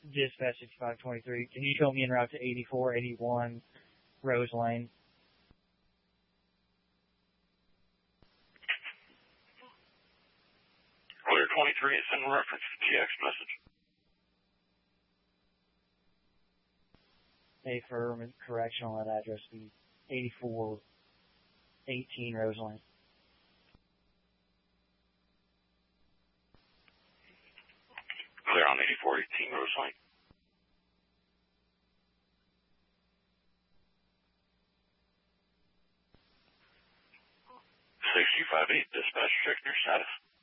Dispatch 6523. Can you show me en route to 8481 Rose Lane? Clear 23 is in reference to TX message. Affirm correction on that address be 8418 Rose Lane. Clear on 8418 Rose Lane. 6258, dispatch, check your status.